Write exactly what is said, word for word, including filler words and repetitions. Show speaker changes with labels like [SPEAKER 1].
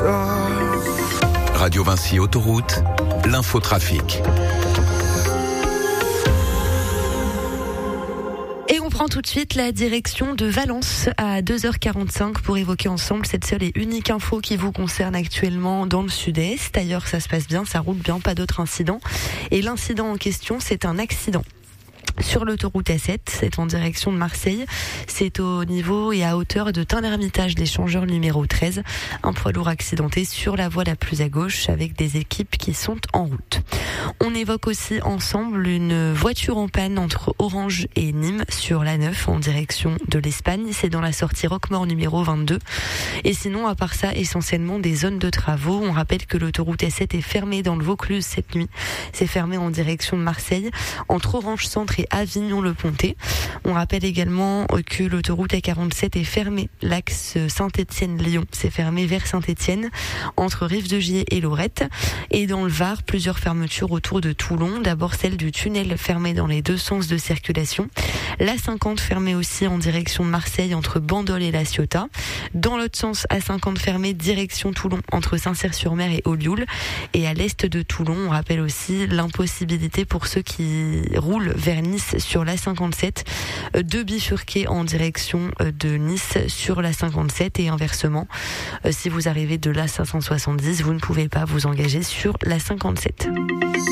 [SPEAKER 1] Radio Vinci Autoroute, l'infotrafic.
[SPEAKER 2] Et on prend tout de suite la direction de Valence à deux heures quarante-cinq pour évoquer ensemble cette seule et unique info qui vous concerne actuellement dans le sud-est. Ailleurs, ça se passe bien, ça roule bien, pas d'autres incidents. Et l'incident en question, c'est un accident. Sur l'autoroute A sept, c'est en direction de Marseille. C'est au niveau et à hauteur de Tain-l'Hermitage, l'échangeur numéro treize. Un poids lourd accidenté sur la voie la plus à gauche avec des équipes qui sont en route. On évoque aussi ensemble une voiture en panne entre Orange et Nîmes sur l'A neuf en direction de l'Espagne. C'est dans la sortie Roquemort numéro vingt-deux. Et sinon, à part ça, essentiellement des zones de travaux. On rappelle que l'autoroute A sept est fermée dans le Vaucluse cette nuit. C'est fermé en direction de Marseille, entre Orange Centre et Avignon-le-Pontet. On rappelle également que l'autoroute A quarante-sept est fermée. L'axe Saint-Étienne-Lyon, c'est fermé vers Saint-Étienne, entre Rive-de-Gier et Lorette. Et dans le Var, plusieurs fermetures autour de Toulon. D'abord celle du tunnel fermé dans les deux sens de circulation. L'A cinquante fermée aussi en direction de Marseille entre Bandol et La Ciotat. Dans l'autre sens, A cinquante fermée direction Toulon entre Saint-Cyr-sur-Mer et Ollioules. Et à l'est de Toulon, on rappelle aussi l'impossibilité pour ceux qui roulent vers Nice sur l'A cinquante-sept de bifurquer en direction de Nice sur l'A cinquante-sept et inversement. Si vous arrivez de l'A cinq cent soixante-dix, vous ne pouvez pas vous engager sur l'A cinquante-sept.